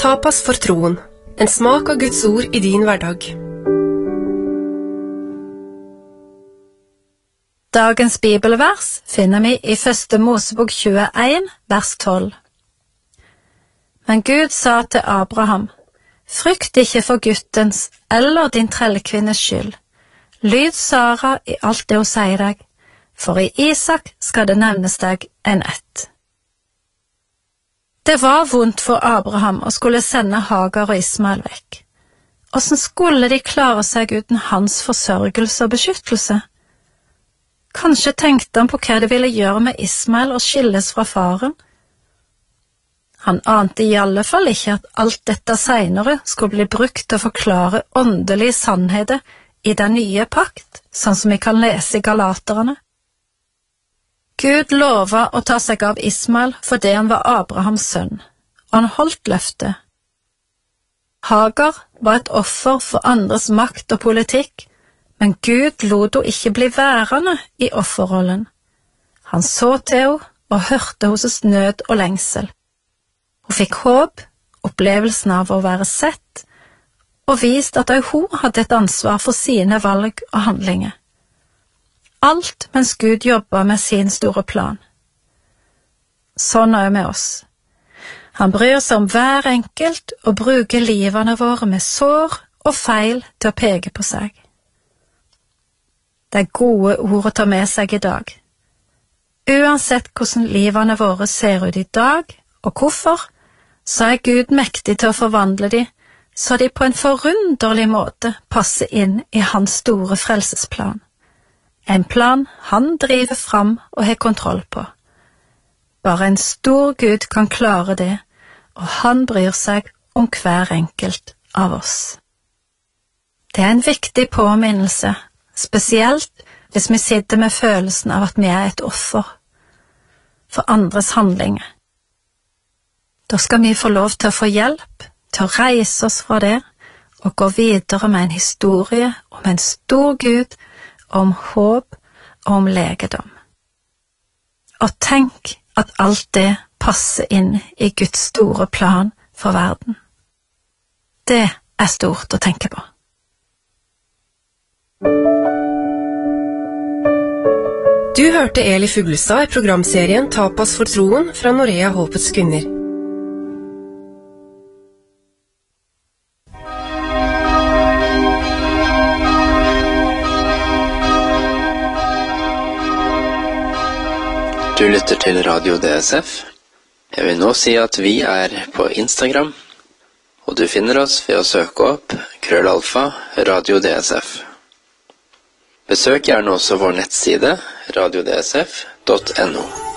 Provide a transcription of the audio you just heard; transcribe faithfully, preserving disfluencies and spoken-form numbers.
Tapas for troen. En smak av Guds ord i din hverdag. Dagens bibelvers finner vi i første Mosebok tjueen, vers tolv. Men Gud sa til Abraham, frykt ikke for guttens eller din trellkvinnes skyld. Lyd Sara i alt det hun sier deg, for i Isak skal det nevnes deg en ett. Det var vondt for Abraham å skulle sende Hagar og Ismael vekk. Hvordan skulle de klare seg uten hans forsørgelse og beskyttelse? Kanskje tenkte han på hva det ville gjøre med Ismael å skilles fra faren? Han ante i alle fall ikke at alt dette senere skulle bli brukt til å forklare åndelige sannheter i den nye pakt, sånn som vi kan lese i Galaterne. Gud lova å ta seg av Ismael fordi han var Abrahams sønn, og han holdt løftet. Hagar var et offer for andres makt og politikk, men Gud lot henne ikke bli værende i offerrollen. Han så til henne og hørte hennes nød og lengsel. Hun fikk håp, opplevelsen av å være sett, og vist at også hun hadde et ansvar for sine valg og handlinger. Alt mens Gud jobber med sin store plan. Sånn er det med oss. Han bryr seg om hver enkelt og bruker livene våre med sår og feil til å peke på seg. Det er gode ord å ta med seg i dag. Uansett hvordan livene våre ser ut i dag, og hvorfor, så er Gud mektig til å forvandle de, så de på en forunderlig måte passer inn i hans store frelsesplan. En plan han driver fram og har kontroll på. Bare en stor Gud kan klare det, og han bryr seg om hver enkelt av oss. Det er en viktig påminnelse, spesielt hvis vi sitter med følelsen av at vi er et offer for andres handlinger. Da skal vi få lov til å få hjelp til å reise oss fra det og gå videre med en historie om en stor Gud, om håp og om legedom. Og tenk at alt det passer inn i Guds store plan for verden. Det er stort å tenke på. Du hørte Eli Fuglestad i programserien Tapas for troen fra Norea Håpets kvinner. Du lytter til Radio D S F. Jeg vil nå si at vi er på Instagram, og du finner oss ved å søke opp krøllalfa Radio D S F. Besøk gjerne også vår nettside radio d s f punktum n o.